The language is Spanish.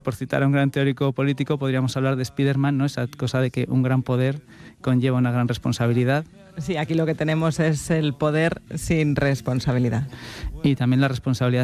Por citar a un gran teórico político, podríamos hablar de Spiderman, ¿no? Esa cosa de que un gran poder conlleva una gran responsabilidad. Sí, aquí lo que tenemos es el poder sin responsabilidad. Y también la responsabilidad